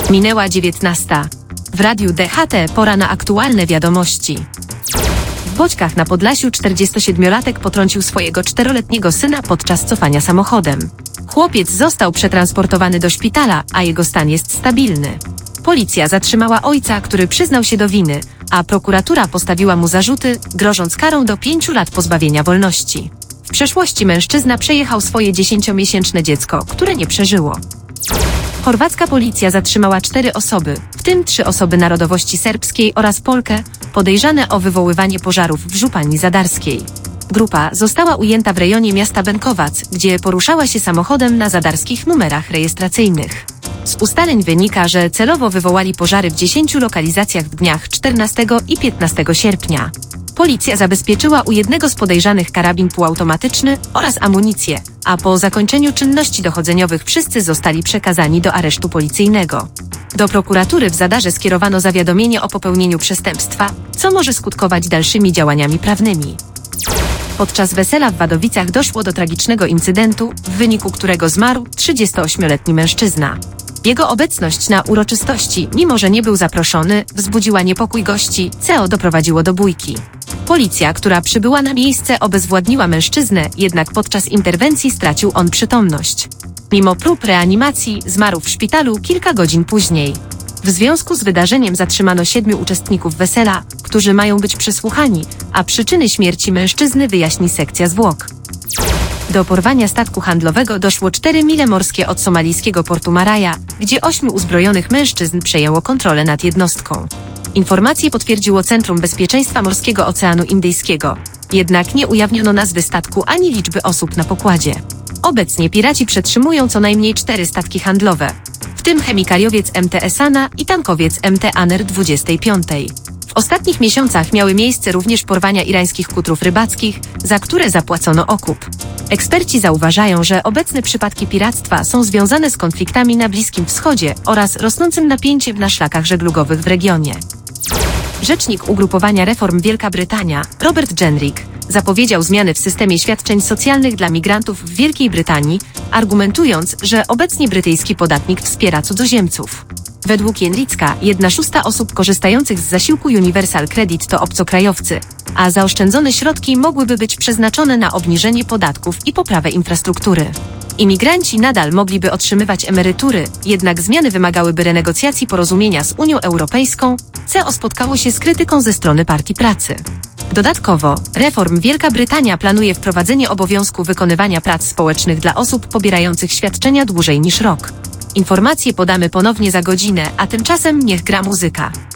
Minęła 19. W radiu DHT pora na aktualne wiadomości. W Boćkach na Podlasiu 47-latek potrącił swojego 4-letniego syna podczas cofania samochodem. Chłopiec został przetransportowany do szpitala, a jego stan jest stabilny. Policja zatrzymała ojca, który przyznał się do winy, a prokuratura postawiła mu zarzuty, grożąc karą do 5 lat pozbawienia wolności. W przeszłości mężczyzna przejechał swoje 10-miesięczne dziecko, które nie przeżyło. Chorwacka policja zatrzymała 4 osoby, w tym 3 osoby narodowości serbskiej oraz Polkę, podejrzane o wywoływanie pożarów w Żupani Zadarskiej. Grupa została ujęta w rejonie miasta Benkowac, gdzie poruszała się samochodem na zadarskich numerach rejestracyjnych. Z ustaleń wynika, że celowo wywołali pożary w 10 lokalizacjach w dniach 14 i 15 sierpnia. Policja zabezpieczyła u jednego z podejrzanych karabin półautomatyczny oraz amunicję, a po zakończeniu czynności dochodzeniowych wszyscy zostali przekazani do aresztu policyjnego. Do prokuratury w Zadarze skierowano zawiadomienie o popełnieniu przestępstwa, co może skutkować dalszymi działaniami prawnymi. Podczas wesela w Wadowicach doszło do tragicznego incydentu, w wyniku którego zmarł 38-letni mężczyzna. Jego obecność na uroczystości, mimo że nie był zaproszony, wzbudziła niepokój gości, co doprowadziło do bójki. Policja, która przybyła na miejsce, obezwładniła mężczyznę, jednak podczas interwencji stracił on przytomność. Mimo prób reanimacji, zmarł w szpitalu kilka godzin później. W związku z wydarzeniem zatrzymano 7 uczestników wesela, którzy mają być przesłuchani, a przyczyny śmierci mężczyzny wyjaśni sekcja zwłok. Do porwania statku handlowego doszło 4 mile morskie od somalijskiego portu Maraja, gdzie 8 uzbrojonych mężczyzn przejęło kontrolę nad jednostką. Informacje potwierdziło Centrum Bezpieczeństwa Morskiego Oceanu Indyjskiego, jednak nie ujawniono nazwy statku ani liczby osób na pokładzie. Obecnie piraci przetrzymują co najmniej 4 statki handlowe, w tym chemikaliowiec MT Esana i tankowiec MT Aner 25. W ostatnich miesiącach miały miejsce również porwania irańskich kutrów rybackich, za które zapłacono okup. Eksperci zauważają, że obecne przypadki piractwa są związane z konfliktami na Bliskim Wschodzie oraz rosnącym napięciem na szlakach żeglugowych w regionie. Rzecznik ugrupowania Reform Wielka Brytania, Robert Jenrick, zapowiedział zmiany w systemie świadczeń socjalnych dla migrantów w Wielkiej Brytanii, argumentując, że obecnie brytyjski podatnik wspiera cudzoziemców. Według Jenricka 1/6 osób korzystających z zasiłku Universal Credit to obcokrajowcy, a zaoszczędzone środki mogłyby być przeznaczone na obniżenie podatków i poprawę infrastruktury. Imigranci nadal mogliby otrzymywać emerytury, jednak zmiany wymagałyby renegocjacji porozumienia z Unią Europejską, co spotkało się z krytyką ze strony Partii Pracy. Dodatkowo, Reform Wielka Brytania planuje wprowadzenie obowiązku wykonywania prac społecznych dla osób pobierających świadczenia dłużej niż rok. Informacje podamy ponownie za godzinę, a tymczasem niech gra muzyka.